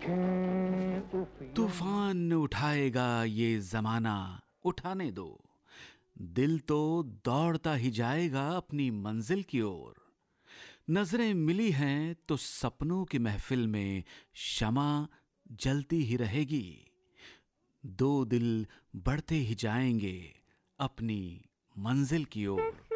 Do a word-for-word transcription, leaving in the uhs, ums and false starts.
देखें उफ यूं। तूफान उठाएगा ये जमाना, उठाने दो। दिल तो दौड़ता ही जाएगा अपनी मंजिल की ओर। नजरें मिली हैं तो सपनों की महफिल में शमा जलती ही रहेगी। दो दिल बढ़ते ही जाएंगे अपनी मंजिल की ओर।